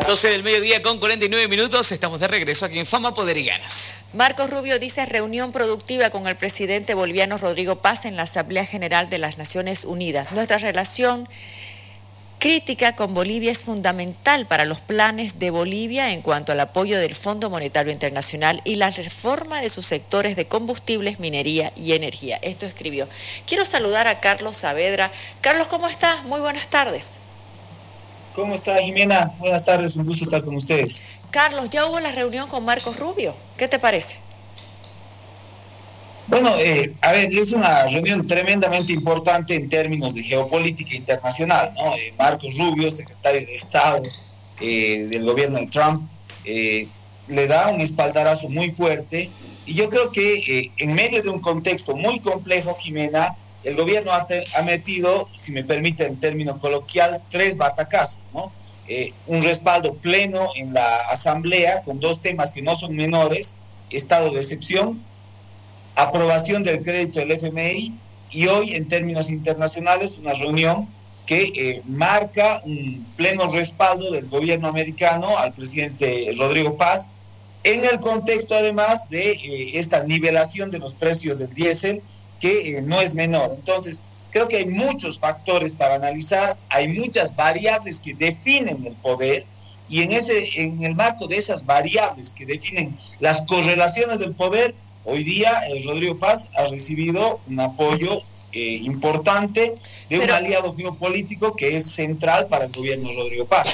12 del mediodía con 49 minutos, estamos de regreso aquí en Fama, Poder y Ganas. Marcos Rubio dice reunión productiva con el presidente boliviano Rodrigo Paz en la Asamblea General de las Naciones Unidas. Nuestra relación crítica con Bolivia es fundamental para los planes de Bolivia en cuanto al apoyo del Fondo Monetario Internacional y la reforma de sus sectores de combustibles, minería y energía. Esto escribió. Quiero saludar a Carlos Saavedra. Carlos, ¿cómo estás? Muy buenas tardes. ¿Cómo está, Jimena? Buenas tardes, un gusto estar con ustedes. Carlos, ya hubo la reunión con Marcos Rubio. ¿Qué te parece? Bueno, es una reunión tremendamente importante en términos de geopolítica internacional, ¿no? Marcos Rubio, secretario de Estado del gobierno de Trump, le da un espaldarazo muy fuerte y yo creo que en medio de un contexto muy complejo, Jimena, el gobierno ha metido, si me permite el término coloquial, 3 batacazos, ¿no? Un respaldo pleno en la Asamblea con 2 temas que no son menores: estado de excepción, aprobación del crédito del FMI, y hoy en términos internacionales una reunión que marca un pleno respaldo del gobierno americano al presidente Rodrigo Paz, en el contexto además de esta nivelación de los precios del diésel, que no es menor. Entonces, creo que hay muchos factores para analizar, hay muchas variables que definen el poder, y en el marco de esas variables que definen las correlaciones del poder, hoy día Rodrigo Paz ha recibido un apoyo importante de un aliado geopolítico que es central para el gobierno de Rodrigo Paz.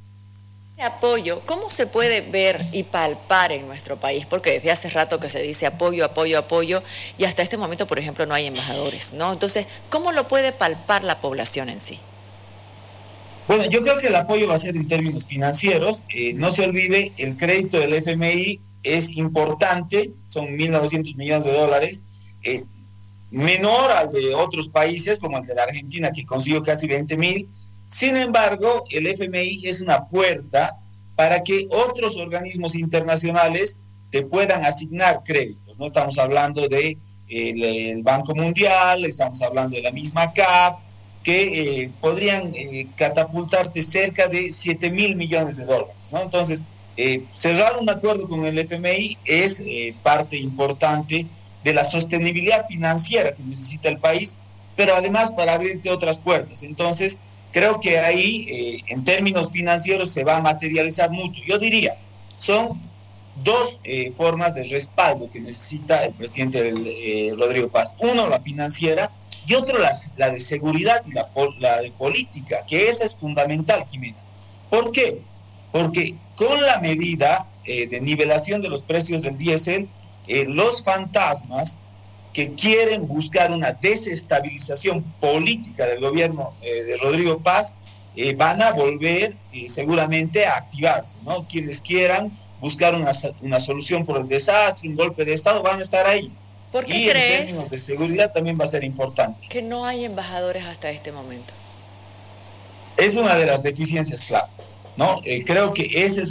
Apoyo, ¿cómo se puede ver y palpar en nuestro país? Porque desde hace rato que se dice apoyo, apoyo, apoyo, y hasta este momento, por ejemplo, no hay embajadores, ¿no? Entonces, ¿cómo lo puede palpar la población en sí? Bueno, yo creo que el apoyo va a ser en términos financieros. No se olvide, el crédito del FMI es importante, son 1.900 millones de dólares, menor al de otros países como el de la Argentina, que consiguió casi 20.000. Sin embargo, el FMI es una puerta para que otros organismos internacionales te puedan asignar créditos, ¿no? Estamos hablando de el Banco Mundial, estamos hablando de la misma CAF, que podrían catapultarte cerca de 7.000 millones de dólares, ¿no? Entonces, cerrar un acuerdo con el FMI es parte importante de la sostenibilidad financiera que necesita el país, pero además para abrirte otras puertas. Entonces, creo que ahí, en términos financieros, se va a materializar mucho. Yo diría, son 2 formas de respaldo que necesita el presidente Rodrigo Paz. Uno, la financiera, y otro, la de seguridad y la de política, que esa es fundamental, Jimena. ¿Por qué? Porque con la medida de nivelación de los precios del diésel, los fantasmas que quieren buscar una desestabilización política del gobierno de Rodrigo Paz van a volver seguramente a activarse, ¿no? Quienes quieran buscar una solución por el desastre, un golpe de Estado, van a estar ahí. ¿Por qué y crees en términos de seguridad también va a ser importante? Que no hay embajadores hasta este momento. Es una de las deficiencias claves, ¿no? Creo que ese es